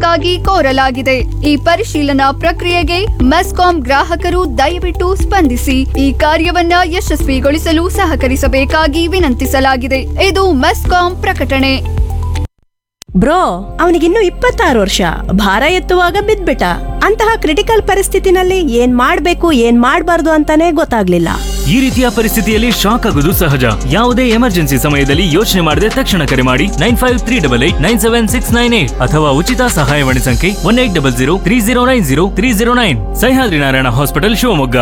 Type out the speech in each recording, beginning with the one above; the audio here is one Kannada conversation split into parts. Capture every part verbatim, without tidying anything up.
ಪ್ರವೇಶಕ್ಕಾಗಿ ಕೋರಲಾಗಿದೆ. ಈ ಪರಿಶೀಲನಾ ಪ್ರಕ್ರಿಯೆಗೆ ಮೆಸ್ಕಾಂ ಗ್ರಾಹಕರು ದಯವಿಟ್ಟು ಸ್ಪಂದಿಸಿ. ಈ ಕಾರ್ಯವನ್ನ ಯಶಸ್ವಿಗೊಳಿಸಲು ಸಹಕರಿಸಬೇಕಾಗಿ ವಿನಂತಿಸಲಾಗಿದೆ. ಇದು ಮೆಸ್ಕಾಂ ಪ್ರಕಟಣೆ. ಬ್ರೋ, ಅವನಿಗಿನ್ನು ಇಪ್ಪತ್ತಾರು ವರ್ಷ, ಭಾರ ಎತ್ತುವಾಗ ಬಿದ್ಬಿಟ್ಟ. ಅಂತಹ ಕ್ರಿಟಿಕಲ್ ಪರಿಸ್ಥಿತಿನಲ್ಲಿ ಏನ್ ಮಾಡ್ಬೇಕು ಏನ್ ಮಾಡ್ಬಾರ್ದು ಅಂತಾನೆ ಗೊತ್ತಾಗ್ಲಿಲ್ಲ. ಈ ರೀತಿಯ ಪರಿಸ್ಥಿತಿಯಲ್ಲಿ ಶಾಕ್ ಆಗುವುದು ಸಹಜ. ಯಾವುದೇ ಎಮರ್ಜೆನ್ಸಿ ಸಮಯದಲ್ಲಿ ಯೋಚನೆ ಮಾಡದೆ ತಕ್ಷಣ ಕರೆ ಮಾಡಿ nine five three double eight nine seven six nine eight ಅಥವಾ ಉಚಿತ ಸಹಾಯವಾಣಿ ಸಂಖ್ಯೆ one eight double zero three zero nine zero three zero nine. Sahyadri Narayana hospital, Shivamogga.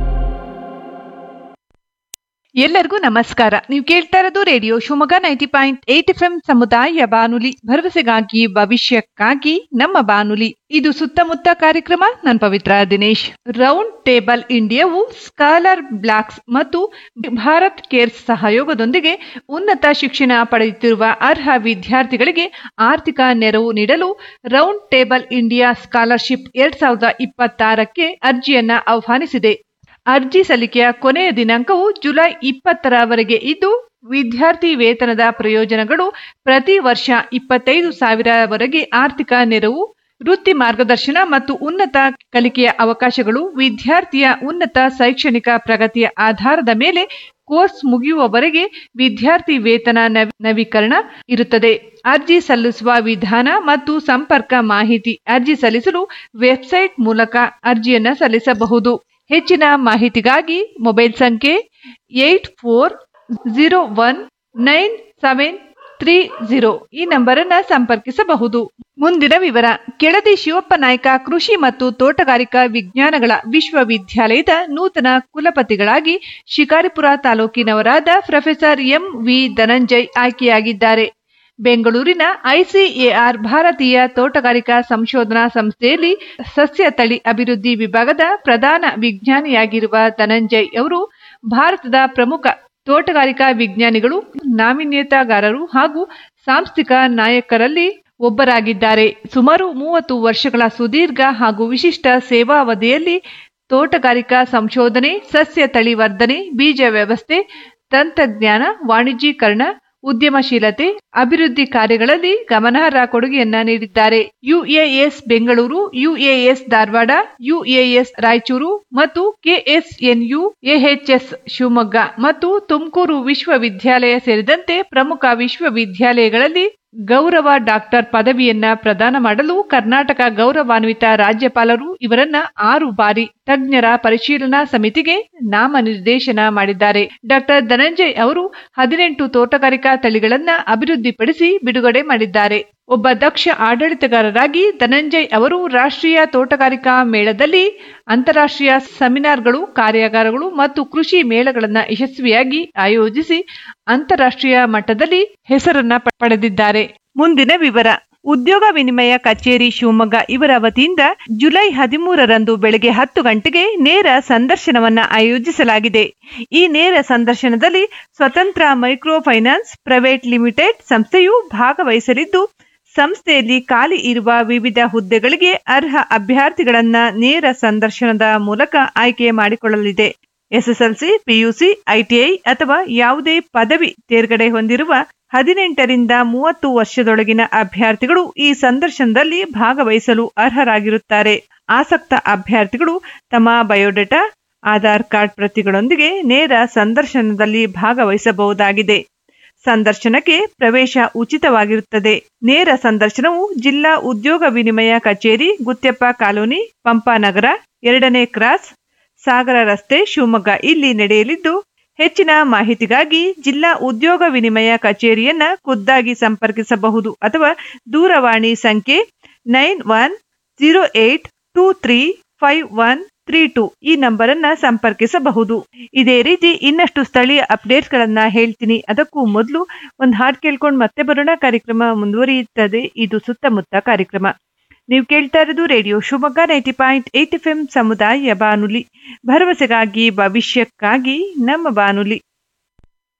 ಎಲ್ಲರಿಗೂ ನಮಸ್ಕಾರ. ನೀವು ಕೇಳ್ತಾ ಇರೋದು radio Shivamogga ninety point eight F M ಸಮುದಾಯ ಬಾನುಲಿ, ಭರವಸೆಗಾಗಿ ಭವಿಷ್ಯಕ್ಕಾಗಿ ನಮ್ಮ ಬಾನುಲಿ. ಇದು ಸುತ್ತಮುತ್ತ ಕಾರ್ಯಕ್ರಮ. ನಾನು ಪವಿತ್ರ Dinesh. Round table ಇಂಡಿಯಾವು scholar blocks ಮತ್ತು ಭಾರತ್ ಕೇರ್ಸ್ ಸಹಯೋಗದೊಂದಿಗೆ ಉನ್ನತ ಶಿಕ್ಷಣ ಪಡೆಯುತ್ತಿರುವ ಅರ್ಹ ವಿದ್ಯಾರ್ಥಿಗಳಿಗೆ ಆರ್ಥಿಕ ನೆರವು ನೀಡಲು ರೌಂಡ್ ಟೇಬಲ್ ಇಂಡಿಯಾ ಸ್ಕಾಲರ್ಶಿಪ್ ಎರಡ್ ಸಾವಿರದ ಇಪ್ಪತ್ತಾರಕ್ಕೆ ಅರ್ಜಿಯನ್ನ ಆಹ್ವಾನಿಸಿದೆ. ಅರ್ಜಿ ಸಲ್ಲಿಕೆಯ ಕೊನೆಯ ದಿನಾಂಕವು ಜುಲೈ ಇಪ್ಪತ್ತರವರೆಗೆ ಇದ್ದು, ವಿದ್ಯಾರ್ಥಿ ವೇತನದ ಪ್ರಯೋಜನಗಳು ಪ್ರತಿ ವರ್ಷ ಇಪ್ಪತ್ತೈದು ಸಾವಿರವರೆಗೆ ಆರ್ಥಿಕ ನೆರವು, ವೃತ್ತಿ ಮಾರ್ಗದರ್ಶನ ಮತ್ತು ಉನ್ನತ ಕಲಿಕೆಯ ಅವಕಾಶಗಳು, ವಿದ್ಯಾರ್ಥಿಯ ಉನ್ನತ ಶೈಕ್ಷಣಿಕ ಪ್ರಗತಿಯ ಆಧಾರದ ಮೇಲೆ ಕೋರ್ಸ್ ಮುಗಿಯುವವರೆಗೆ ವಿದ್ಯಾರ್ಥಿ ವೇತನ ನವೀಕರಣ ಇರುತ್ತದೆ. ಅರ್ಜಿ ಸಲ್ಲಿಸುವ ವಿಧಾನ ಮತ್ತು ಸಂಪರ್ಕ ಮಾಹಿತಿ. ಅರ್ಜಿ ಸಲ್ಲಿಸಲು ವೆಬ್ಸೈಟ್ ಮೂಲಕ ಅರ್ಜಿಯನ್ನ ಸಲ್ಲಿಸಬಹುದು. ಹೆಚ್ಚಿನ ಮಾಹಿತಿಗಾಗಿ ಮೊಬೈಲ್ ಸಂಖ್ಯೆ eight four zero one nine seven three zero ಈ ನಂಬರನ್ನ ಸಂಪರ್ಕಿಸಬಹುದು. ಮುಂದಿನ ವಿವರ. ಕೆಳದಿ ಶಿವಪ್ಪ ನಾಯ್ಕ ಕೃಷಿ ಮತ್ತು ತೋಟಗಾರಿಕಾ ವಿಜ್ಞಾನಗಳ ವಿಶ್ವವಿದ್ಯಾಲಯದ ನೂತನ ಕುಲಪತಿಗಳಾಗಿ Shikaripura ತಾಲೂಕಿನವರಾದ professor M V Dhananjay ಆಯ್ಕೆಯಾಗಿದ್ದಾರೆ. ಬೆಂಗಳೂರಿನ ಐಸಿಎಆರ್ ಭಾರತೀಯ ತೋಟಗಾರಿಕಾ ಸಂಶೋಧನಾ ಸಂಸ್ಥೆಯಲ್ಲಿ ಸಸ್ಯ ತಳಿ ಅಭಿವೃದ್ಧಿ ವಿಭಾಗದ ಪ್ರಧಾನ ವಿಜ್ಞಾನಿಯಾಗಿರುವ ಧನಂಜಯ್ ಅವರು ಭಾರತದ ಪ್ರಮುಖ ತೋಟಗಾರಿಕಾ ವಿಜ್ಞಾನಿಗಳು, ನಾವೀನ್ಯತಾಗಾರರು ಹಾಗೂ ಸಾಂಸ್ಥಿಕ ನಾಯಕರಲ್ಲಿ ಒಬ್ಬರಾಗಿದ್ದಾರೆ. ಸುಮಾರು ಮೂವತ್ತು ವರ್ಷಗಳ ಸುದೀರ್ಘ ಹಾಗೂ ವಿಶಿಷ್ಟ ಸೇವಾವಧಿಯಲ್ಲಿ ತೋಟಗಾರಿಕಾ ಸಂಶೋಧನೆ, ಸಸ್ಯ ತಳಿ ವರ್ಧನೆ, ಬೀಜ ವ್ಯವಸ್ಥೆ, ತಂತ್ರಜ್ಞಾನ, ವಾಣಿಜ್ಯೀಕರಣ, ಉದ್ಯಮಶೀಲತೆ, ಅಭಿವೃದ್ಧಿ ಕಾರ್ಯಗಳಲ್ಲಿ ಗಮನಾರ್ಹ ಕೊಡುಗೆಯನ್ನ ನೀಡಿದ್ದಾರೆ. UAS Bengaluru, UAS Dharwad, UAS Raichur ಮತ್ತು ಕೆಎಸ್ಎನ್ಯು ಎಎಚ್ಎಸ್ ಶಿವಮೊಗ್ಗ ಮತ್ತು ತುಮಕೂರು ವಿಶ್ವವಿದ್ಯಾಲಯ ಸೇರಿದಂತೆ ಪ್ರಮುಖ ವಿಶ್ವವಿದ್ಯಾಲಯಗಳಲ್ಲಿ ಗೌರವ ಡಾಕ್ಟರ್ ಪದವಿಯನ್ನ ಪ್ರದಾನ ಮಾಡಲು ಕರ್ನಾಟಕ ಗೌರವಾನ್ವಿತ ರಾಜ್ಯಪಾಲರು ಇವರನ್ನ ಆರು ಬಾರಿ ತಜ್ಞರ ಪರಿಶೀಲನಾ ಸಮಿತಿಗೆ ನಾಮನಿರ್ದೇಶನ ಮಾಡಿದ್ದಾರೆ. ಡಾಕ್ಟರ್ ಧನಂಜಯ್ ಅವರು ಹದಿನೆಂಟು ತೋಟಗಾರಿಕಾ ತಳಿಗಳನ್ನ ಅಭಿವೃದ್ಧಿಪಡಿಸಿ ಬಿಡುಗಡೆ ಮಾಡಿದ್ದಾರೆ. ಒಬ್ಬ ದಕ್ಷ ಆಡಳಿತಗಾರರಾಗಿ ಧನಂಜಯ್ ಅವರು ರಾಷ್ಟ್ರೀಯ ತೋಟಗಾರಿಕಾ ಮೇಳದಲ್ಲಿ ಅಂತಾರಾಷ್ಟ್ರೀಯ ಸೆಮಿನಾರ್ಗಳು, ಕಾರ್ಯಾಗಾರಗಳು ಮತ್ತು ಕೃಷಿ ಮೇಳಗಳನ್ನು ಯಶಸ್ವಿಯಾಗಿ ಆಯೋಜಿಸಿ ಅಂತಾರಾಷ್ಟ್ರೀಯ ಮಟ್ಟದಲ್ಲಿ ಹೆಸರನ್ನ ಪಡೆದಿದ್ದಾರೆ. ಮುಂದಿನ ವಿವರ. ಉದ್ಯೋಗ ವಿನಿಮಯ ಕಚೇರಿ ಶಿವಮೊಗ್ಗ ಇವರ ವತಿಯಿಂದ ಜುಲೈ ಹದಿಮೂರರಂದು ಬೆಳಗ್ಗೆ ಹತ್ತು ಗಂಟೆಗೆ ನೇರ ಸಂದರ್ಶನವನ್ನ ಆಯೋಜಿಸಲಾಗಿದೆ. ಈ ನೇರ ಸಂದರ್ಶನದಲ್ಲಿ ಸ್ವತಂತ್ರ ಮೈಕ್ರೋ ಫೈನಾನ್ಸ್ ಪ್ರೈವೇಟ್ ಲಿಮಿಟೆಡ್ ಸಂಸ್ಥೆಯು ಭಾಗವಹಿಸಲಿದ್ದು, ಸಂಸ್ಥೆಯಲ್ಲಿ ಖಾಲಿ ಇರುವ ವಿವಿಧ ಹುದ್ದೆಗಳಿಗೆ ಅರ್ಹ ಅಭ್ಯರ್ಥಿಗಳನ್ನ ನೇರ ಸಂದರ್ಶನದ ಮೂಲಕ ಆಯ್ಕೆ ಮಾಡಿಕೊಳ್ಳಲಿದೆ. ಎಸ್ಎಸ್ಎಲ್ಸಿ, ಪಿಯುಸಿ, ಐಟಿಐ ಅಥವಾ ಯಾವುದೇ ಪದವಿ ತೇರ್ಗಡೆ ಹೊಂದಿರುವ ಹದಿನೆಂಟರಿಂದ ಮೂವತ್ತು ವರ್ಷದೊಳಗಿನ ಅಭ್ಯರ್ಥಿಗಳು ಈ ಸಂದರ್ಶನದಲ್ಲಿ ಭಾಗವಹಿಸಲು ಅರ್ಹರಾಗಿರುತ್ತಾರೆ. ಆಸಕ್ತ ಅಭ್ಯರ್ಥಿಗಳು ತಮ್ಮ ಬಯೋಡೇಟಾ, ಆಧಾರ್ ಕಾರ್ಡ್ ಪ್ರತಿಗಳೊಂದಿಗೆ ನೇರ ಸಂದರ್ಶನದಲ್ಲಿ ಭಾಗವಹಿಸಬಹುದಾಗಿದೆ. ಸಂದರ್ಶನಕ್ಕೆ ಪ್ರವೇಶ ಉಚಿತವಾಗಿರುತ್ತದೆ. ನೇರ ಸಂದರ್ಶನವು ಜಿಲ್ಲಾ ಉದ್ಯೋಗ ವಿನಿಮಯ ಕಚೇರಿ, ಗುತ್ಯಪ್ಪ ಕಾಲೋನಿ, ಪಂಪಾನಗರ, ಎರಡನೇ ಕ್ರಾಸ್, ಸಾಗರ ರಸ್ತೆ, ಶಿವಮೊಗ್ಗ ಇಲ್ಲಿ ನಡೆಯಲಿದ್ದು, ಹೆಚ್ಚಿನ ಮಾಹಿತಿಗಾಗಿ ಜಿಲ್ಲಾ ಉದ್ಯೋಗ ವಿನಿಮಯ ಕಚೇರಿಯನ್ನ ಖುದ್ದಾಗಿ ಸಂಪರ್ಕಿಸಬಹುದು ಅಥವಾ ದೂರವಾಣಿ ಸಂಖ್ಯೆ nine one zero eight two three five one three two ಈ ನಂಬರ್ ಅನ್ನ ಸಂಪರ್ಕಿಸಬಹುದು. ಇದೇ ರೀತಿ ಇನ್ನಷ್ಟು ಸ್ಥಳೀಯ ಅಪ್ಡೇಟ್ಸ್ ಗಳನ್ನ ಹೇಳ್ತೀನಿ. ಅದಕ್ಕೂ ಮೊದಲು ಒಂದು ಹಾಡು ಕೇಳ್ಕೊಂಡು ಮತ್ತೆ ಬರೋಣ. ಕಾರ್ಯಕ್ರಮ ಮುಂದುವರಿಯುತ್ತದೆ. ಇದು ಸುತ್ತಮುತ್ತ ಕಾರ್ಯಕ್ರಮ. ನೀವು ಕೇಳ್ತಾ ಇರೋದು radio Shivamogga ninety point eight F M ಸಮುದಾಯ ಬಾನುಲಿ, ಭರವಸೆಗಾಗಿ ಭವಿಷ್ಯಕ್ಕಾಗಿ ನಮ್ಮ ಬಾನುಲಿ.